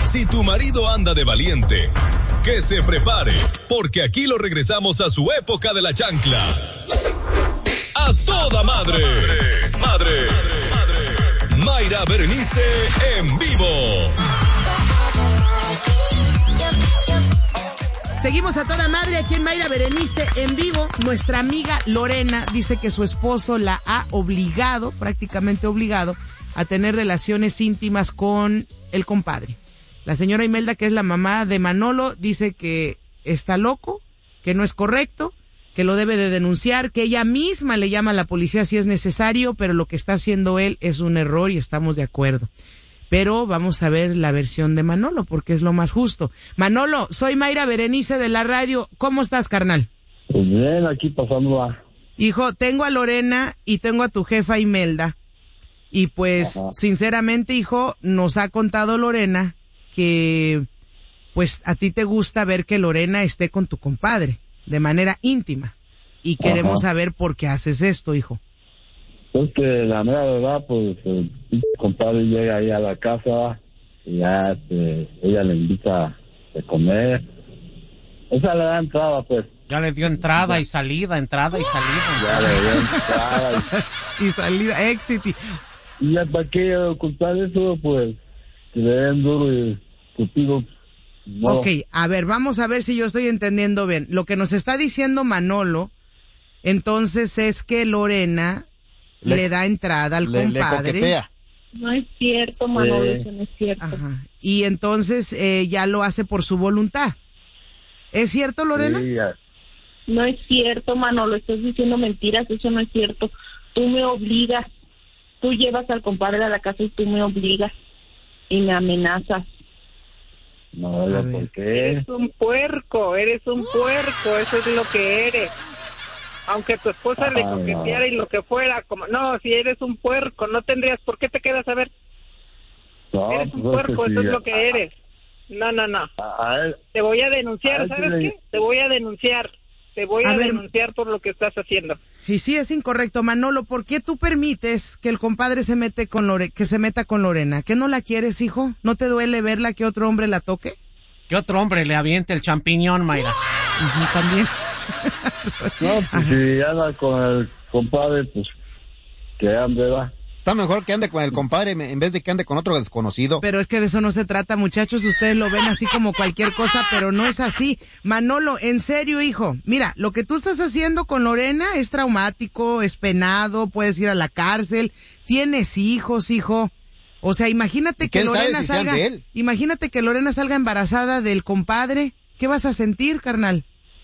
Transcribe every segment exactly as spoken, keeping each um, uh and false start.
Si tu marido anda de valiente, que se prepare, porque aquí lo regresamos a su época de la chancla. ¡A toda madre! ¡Madre! madre. Mayra Berenice en vivo. Seguimos a toda madre aquí en Mayra Berenice en vivo. Nuestra amiga Lorena dice que su esposo la ha obligado, prácticamente obligado, a tener relaciones íntimas con el compadre. La señora Imelda, que es la mamá de Manolo, dice que está loco, que no es correcto, que lo debe de denunciar, que ella misma le llama a la policía si es necesario, pero lo que está haciendo él es un error y estamos de acuerdo. Pero vamos a ver la versión de Manolo, porque es lo más justo. Manolo, soy Mayra Berenice de la radio. ¿Cómo estás, carnal? Pues bien, aquí pasándola. Hijo, tengo a Lorena y tengo a tu jefa Imelda. Y pues, Ajá. sinceramente, hijo, nos ha contado Lorena que pues a ti te gusta ver que Lorena esté con tu compadre de manera íntima y queremos Ajá. saber por qué haces esto, hijo. Pues que la mera verdad, pues el compadre llega ahí a la casa y ya este, ella le invita a comer. Esa le da entrada, pues. Ya le dio entrada ya. y salida, entrada y salida. Ya le dio entrada y, y salida, éxito. Y ya para qué ocultar eso, pues que le den duro y contigo. No. Ok, a ver, vamos a ver si yo estoy entendiendo bien. Lo que nos está diciendo Manolo, entonces es que Lorena le, le da entrada al le, compadre. Le no es cierto, Manolo, sí. eso no es cierto. Ajá. Y entonces eh, ya lo hace por su voluntad. ¿Es cierto, Lorena? Sí, ya. No es cierto, Manolo, estás diciendo mentiras, eso no es cierto. Tú me obligas, tú llevas al compadre a la casa y tú me obligas y me amenazas. No, ¿por qué? Eres un puerco, eres un puerco, eso es lo que eres. Aunque tu esposa Ay, le coqueteara no. y lo que fuera, como no, si eres un puerco, no tendrías por qué te quedas a ver. No, eres un pues puerco, eso sí. es lo que eres. No, no, no. Él, te voy a denunciar, ¿sabes le... qué? Te voy a denunciar. Te voy a, a denunciar por lo que estás haciendo. Y sí es incorrecto, Manolo, ¿por qué tú permites que el compadre se mete con Lore... que se meta con Lorena? ¿Qué no la quieres, hijo? ¿No te duele verla que otro hombre la toque? Que otro hombre le aviente el champiñón, Mayra. Uh-huh, también. No, pues si anda con el compadre, pues que ande, va. Está mejor que ande con el compadre en vez de que ande con otro desconocido. Pero es que de eso no se trata, muchachos. Ustedes lo ven así como cualquier cosa, pero no es así. Manolo, en serio, hijo. Mira, lo que tú estás haciendo con Lorena es traumático, es penado, puedes ir a la cárcel. Tienes hijos, hijo. O sea, imagínate que Lorena si salga, imagínate que Lorena salga embarazada del compadre. ¿Qué vas a sentir, carnal?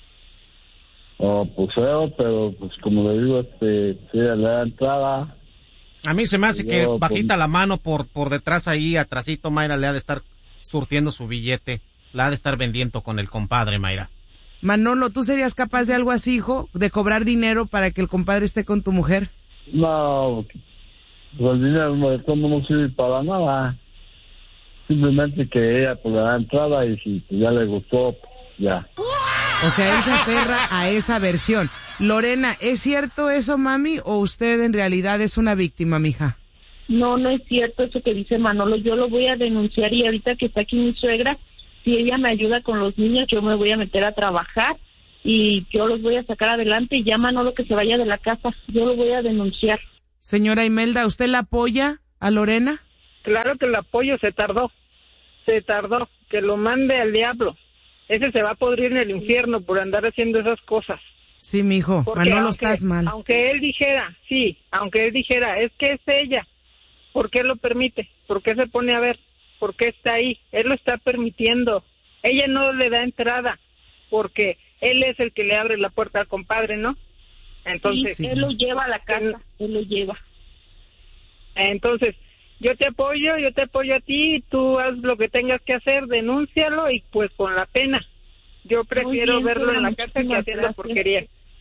Oh, pues feo, pero pues como le digo, este, sí, le da entrada. A mí se me hace que bajita la mano por por detrás ahí, atrasito, Mayra le ha de estar surtiendo su billete, la ha de estar vendiendo con el compadre, Mayra. Manolo, ¿tú serías capaz de algo así, hijo? ¿De cobrar dinero para que el compadre esté con tu mujer? No, pues el dinero no, no sirve para nada. Simplemente que ella pues le da entrada y si pues, ya le gustó, ya. O sea, él se aferra a esa versión. Lorena, ¿es cierto eso, mami, o usted en realidad es una víctima, mija? No, no es cierto eso que dice Manolo. Yo lo voy a denunciar y ahorita que está aquí mi suegra, si ella me ayuda con los niños, yo me voy a meter a trabajar y yo los voy a sacar adelante y ya Manolo que se vaya de la casa. Yo lo voy a denunciar. Señora Imelda, ¿usted la apoya a Lorena? Claro que la apoyo, se tardó. Se tardó. Que lo mande al diablo. Ese se va a podrir en el infierno por andar haciendo esas cosas. Sí, mijo, Porque Manolo, aunque, estás mal. Aunque él dijera, sí, aunque él dijera, es que es ella, ¿por qué lo permite? ¿Por qué se pone a ver? ¿Por qué está ahí? Él lo está permitiendo. Ella no le da entrada, porque él es el que le abre la puerta al compadre, ¿no? Entonces, sí, él lo lleva a la casa, él lo lleva. Entonces, yo te apoyo, yo te apoyo a ti, tú haz lo que tengas que hacer, denúncialo y pues con la pena. Yo prefiero bien, verlo en la cárcel que haciendo porquería.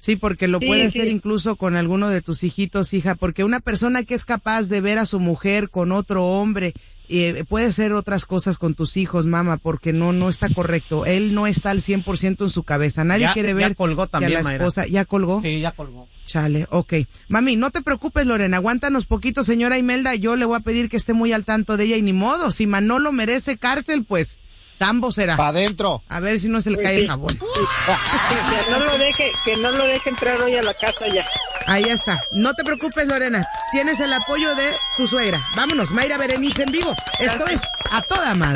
Sí, porque lo Sí, puede sí. hacer incluso con alguno de tus hijitos, hija, porque una persona que es capaz de ver a su mujer con otro hombre, eh, puede hacer otras cosas con tus hijos, mamá, porque no no está correcto. Él no está al cien por ciento en su cabeza. Nadie Ya- quiere ya ver colgó que también, a la Mayra. esposa... ¿Ya colgó? Sí, ya colgó. Chale, ok. Mami, no te preocupes, Lorena, aguántanos poquito, señora Imelda, yo le voy a pedir que esté muy al tanto de ella y ni modo, si Manolo merece cárcel, pues tambo será. Pa' adentro. A ver si no se le Pues cae sí. el jabón. Que no lo deje, que no lo deje entrar hoy a la casa ya. Ahí está. No te preocupes, Lorena. Tienes el apoyo de tu suegra. Vámonos, Mayra Berenice en vivo. Esto es A Toda Madre.